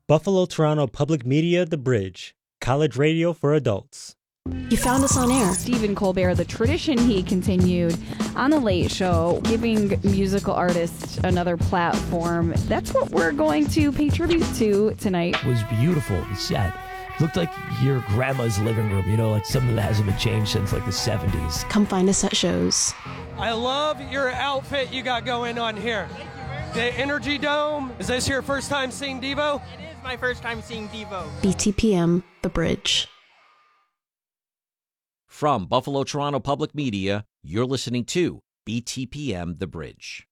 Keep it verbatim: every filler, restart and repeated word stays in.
Buffalo Toronto Public Media, The Bridge, college radio for adults. You found us on air. Stephen Colbert, the tradition he continued on The Late Show, giving musical artists another platform. That's what we're going to pay tribute to tonight. It was beautiful, the set. Looked like your grandma's living room, you know, like something that hasn't been changed since like the seventies. Come find us at shows. I love your outfit you got going on here. The Energy Dome. Is this your first time seeing Devo? It is my first time seeing Devo. B T P M, The Bridge. From Buffalo Toronto Public Media, you're listening to B T P M The Bridge.